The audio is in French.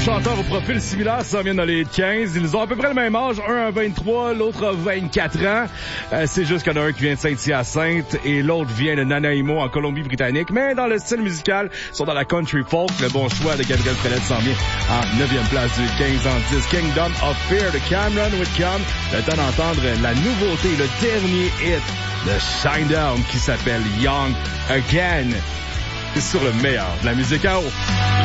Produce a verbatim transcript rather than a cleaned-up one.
chanteurs au profil similaire s'en viennent dans les quinze. Ils ont à peu près le même âge. Un a vingt-trois, l'autre a vingt-quatre ans. Euh, c'est juste qu'il y en a un qui vient de Saint-Hyacinthe et l'autre vient de Nanaimo en Colombie-Britannique. Mais dans le style musical, ils sont dans la country folk. Le bon choix de Gabriel Frenette s'en vient en neuvième place du quinze en dix. Kingdom of Fear de Cameron Whitcomb. Le temps d'entendre la nouveauté, le dernier hit de Shinedown qui s'appelle Young Again. C'est sur le meilleur de la musique à eau.